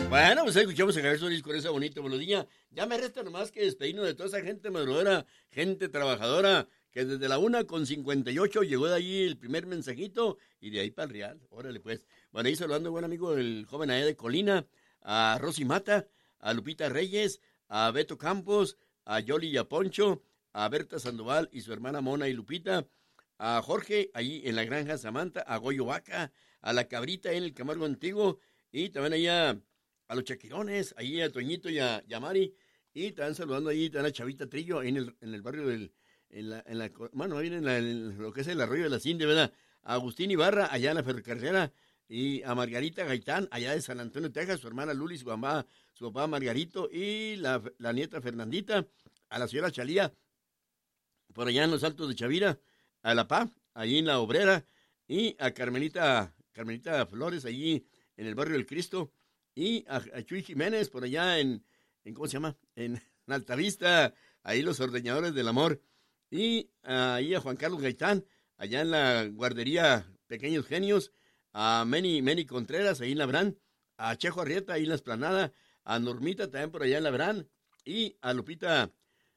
Bueno, pues escuchamos a Javier Solís con esa bonita melodía. Ya me resta nomás que despedirnos de toda esa gente madrugadora, gente trabajadora, que desde la 1:58 llegó de ahí el primer mensajito y de ahí para el Real. Órale, pues. Bueno, ahí saludando a buen amigo del joven allá de Colina, a Rosy Mata, a Lupita Reyes, a Beto Campos, a Yoli y a Poncho, a Berta Sandoval y su hermana Mona y Lupita, a Jorge, ahí en la granja Samantha, a Goyo Vaca, a la Cabrita en el Camargo Antiguo, y también allá a los Chaquirones, ahí a Toñito y a Mari, y también saludando ahí a la Chavita Trillo, ahí en el barrio del, bueno, ahí en lo que es el arroyo de las Indias, ¿verdad? A Agustín Ibarra, allá en la ferrocarrera, y a Margarita Gaitán, allá de San Antonio, Texas, su hermana Luli, su papá Margarito, y la nieta Fernandita, a la señora Chalía, por allá en los Altos de Chavira, a La Paz, allí en la Obrera, y a Carmelita Flores, allí en el barrio del Cristo, y a Chuy Jiménez, por allá en ¿cómo se llama? En Altavista, ahí los ordeñadores del amor, y ahí a Juan Carlos Gaitán, allá en la guardería Pequeños Genios, a Meni Contreras, ahí en Labrán, a Chejo Arrieta, ahí en la Esplanada, a Normita también por allá en Labrán, y a Lupita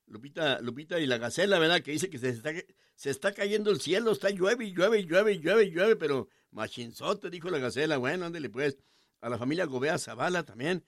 y la Gacela, ¿verdad? Que dice que se está cayendo el cielo, está llueve, pero machinzote, dijo la Gacela. Bueno, ándele pues. A la familia Gobea Zavala también,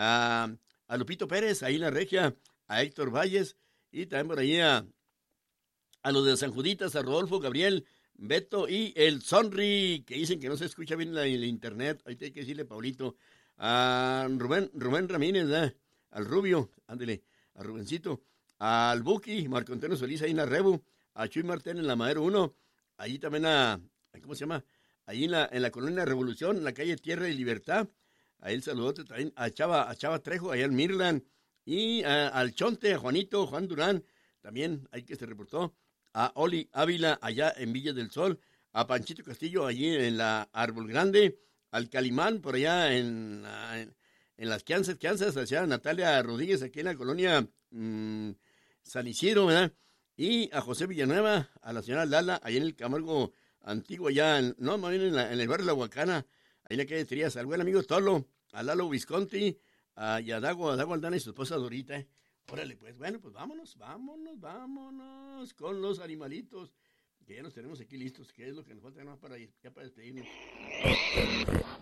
a Lupito Pérez, ahí en la Regia, a Héctor Valles, y también por ahí a los de San Juditas, a Rodolfo, Gabriel, Beto y el Sonri, que dicen que no se escucha bien el internet. Ahí hay que decirle, Paulito. A Rubén Ramírez, ¿verdad? Al Rubio, ándele, a Rubencito, al Buki, Marco Antonio Solís ahí en la Rebu, a Chuy Martel en la Madero 1, allí también ¿cómo se llama? Ahí en la colonia Revolución, en la calle Tierra y Libertad, ahí el saludote también a Chava Trejo, allá en Mirland, y al Chonte, a Juan Durán, también ahí que se reportó, a Oli Ávila, allá en Villa del Sol, a Panchito Castillo, allí en la Árbol Grande, al Calimán, por allá en las Kansas, hacia Natalia Rodríguez, aquí en la colonia San Isidro, ¿verdad? Y a José Villanueva, a la señora Lala, allá en el Camargo Antiguo, allá, más bien en el barrio de La Huacana, ahí en la calle Trías, al buen amigo Tolo, a Lalo Visconti, y a Dago Aldana y su esposa Dorita. Órale, pues, bueno, pues vámonos con los animalitos, que ya los tenemos aquí listos, que es lo que nos falta más para ir, ya para despedirnos.